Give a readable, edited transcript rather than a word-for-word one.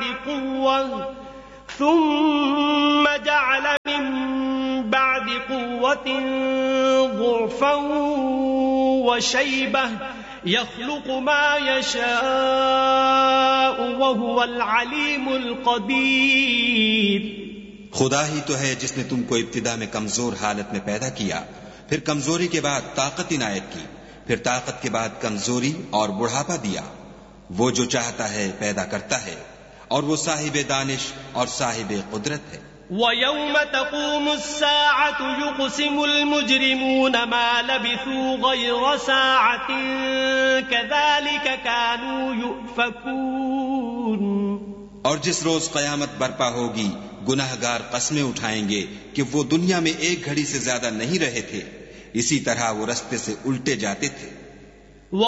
बअद क़ुव्वह सुम्म जअल मिन बअद क़ुव्वतिन ज़ुअफ़न व शैबह यख़्लुक़ु मा यशाअ व हुवल अलीमुल क़दीर। खुदा ही तो है जिसने तुमको इब्तिदा में कमजोर हालत में पैदा किया, फिर कमजोरी के बाद ताकत इनायत की, फिर ताकत के बाद कमजोरी और बुढ़ापा दिया। वो जो चाहता है पैदा करता है और वो साहिब दानिश और साहिब कुदरत है। वयौम तक़ूमुस्साअतु युक़सिमुल मुजरिमून मा लबिथू गैर साअतिन कज़ालिक कानू युफ़कून। और जिस रोज कयामत बर्पा होगी गुनाहगार कस्में उठाएंगे कि वो दुनिया में एक घड़ी से ज्यादा नहीं रहे थे, इसी तरह वो रस्ते से उल्टे जाते थे।